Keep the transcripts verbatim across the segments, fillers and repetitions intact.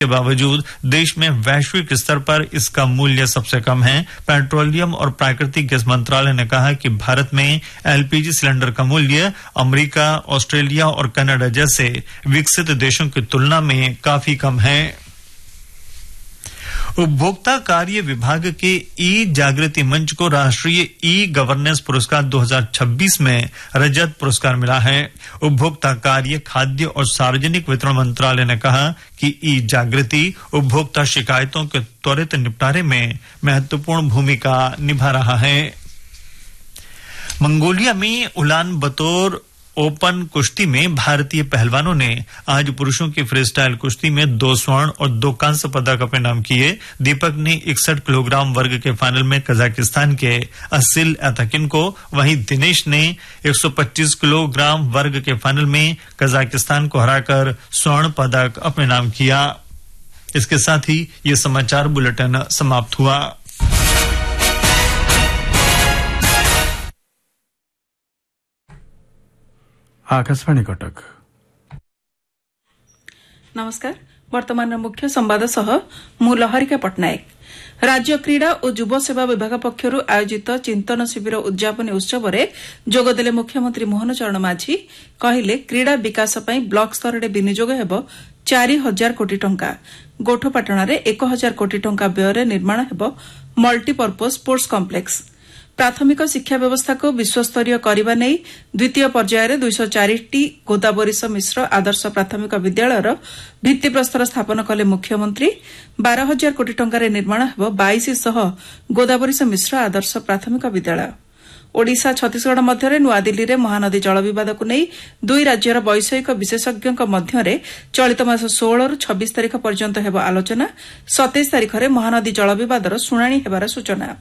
के बावजूद देश में वैश्विक स्तर पर इसका मूल्य सबसे कम है। पेट्रोलियम और प्राकृतिक गैस मंत्रालय ने कहा कि भारत में एलपीजी सिलेंडर का मूल्य अमेरिका, ऑस्ट्रेलिया और कनाडा जैसे विकसित देशों की तुलना में काफी कम है। उपभोक्ता कार्य विभाग के ई जागृति मंच को राष्ट्रीय ई गवर्नेंस पुरस्कार दो हज़ार छब्बीस में रजत पुरस्कार मिला है। उपभोक्ता कार्य, खाद्य और सार्वजनिक वितरण मंत्रालय ने कहा कि ई जागृति उपभोक्ता शिकायतों के त्वरित निपटारे में महत्वपूर्ण भूमिका निभा रहा है। मंगोलिया में उलान बतोर ओपन कुश्ती में भारतीय पहलवानों ने आज पुरुषों की फ्रीस्टाइल कुश्ती में दो स्वर्ण और दो कांस्य पदक अपने नाम किए। दीपक ने इकसठ किलोग्राम वर्ग के फाइनल में कजाकिस्तान के असिल अतकिन को, वहीं दिनेश ने एक सौ पच्चीस किलोग्राम वर्ग के फाइनल में कजाकिस्तान को हराकर स्वर्ण पदक अपने नाम किया। इसके साथ ही ये समाचार बुलेटिन समाप्त हुआ। आकाशवाणी कटक। नमस्कार। वर्तमान मुख्य संवाद सह मु लहरिका पट्टनायक। राज्य क्रीड़ा और युव सेवा विभाग पक्षर आयोजित चिंतन शिविर उद्यापनी उत्सव में जोगदेले मुख्यमंत्री मोहन चरण माझी कहले क्रीड़ा विकास पर ब्लॉक स्तर में विनियोग हेब चारि हजार कोटी टंका। गोठपाटणार एक हजार कोटी टंका व्यय निर्माण हेब मल्टीपर्पज स्पोर्ट्स कम्प्लेक्स। प्राथमिक शिक्षा व्यवस्था को विश्वस्तरीय करने नहीं द्वितीय पर्यायर दुई सौ चार गोदावरीश मिश्र आदर्श प्राथमिक विद्यालयर भित्तिप्रस्तर स्थापन कले मुख्यमंत्री। बारह हजार कोटी टंकार निर्माण हेब बाईस सह गोदावरीश मिश्र आदर्श प्राथमिक विद्यालय। ओडिशा छत्तीसगढ़ मध्य नुआदिल्ली में महानदी जल विवाद को नहीं दुई राज्यर वैषयिक विशेषज्ञों मध्य चलित मास षोह रु छब्बीस तारीख पर्यंत हेब आलोचना। सतैश तारीख में महानदी जल विवादर शुणाणी हेबार सूचना।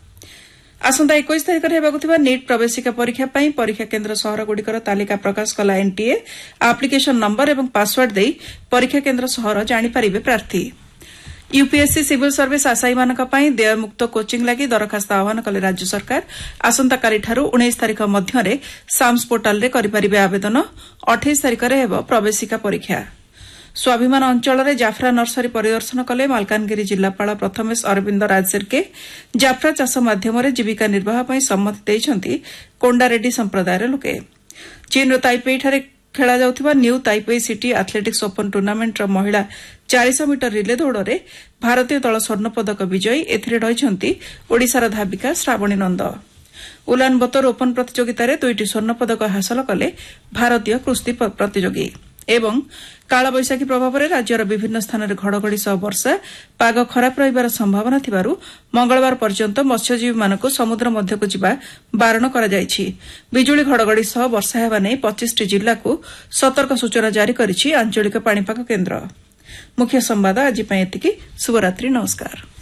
आसंता इक्कीस तारीख हेबाकुथिबा नीट प्रवेशिका परीक्षा पर परीक्षा केन्द्र सहरगुड़िकर तालिका प्रकाश कला एनटीए। आप्लिकेशन नंबर और पासवर्ड दे परीक्षा केन्द्र सहर जानिपारिबे प्रार्थी। यूपीएससी सिविल सर्विस आशायी मानक पई देयमुक्त कोचिंग लागि दरखास्त आह्वान कले राज्य सरकार। आसंताकालीठारु उन्नीस तारीख मध्य साम्स पोर्टाल रे करिपारिबे आवेदन। अठाईस तारीख हेब प्रवेशिका परीक्षा। स्वाभिमान अंचल में जाफरा नर्सरी परिदर्शन कले मालकानगिरी जिलापाल प्रथमेश अरविंद राजसेरके। जाफरा चाष माध्यम जीविका निर्वाह पर सम्मति देइछंती कोंडारेड्डी संप्रदायर लोके। चीन ताइपेईठारे खेला जाउथिबा new Taipei city athletics open tournament महिला चार सौ मीटर रिले दौड़े भारतीय दल स्वर्ण पदक विजयी। एथिरे रहिछंती ओडिशार धाविका श्रावणी नंद। उलान बतोर ओपन प्रतियोगितार दुईटी स्वर्ण पदक हासिल कले भारतीय कुश्ती प्रतियोगी। एवं कालबैशाखी प्रभाव में राज्यर विभिन्न स्थान में घड़घड़ी सह वर्षा, पाग खराब रहिबार संभावना थिबारु मंगलवार पर्यंत मत्स्यजीवी मानक समुद्र मध्यकु जिबा बारण करा जायछि। बिजुली घड़घड़ी सह वर्षा हेबा नै पच्चीस टी जिल्ला को सतर्क सूचना जारी करिछि आंचलिक पाणीपाग केन्द्र। मुख्य संवाद आज पई एतिकी। शुभरात्रि। नमस्कार।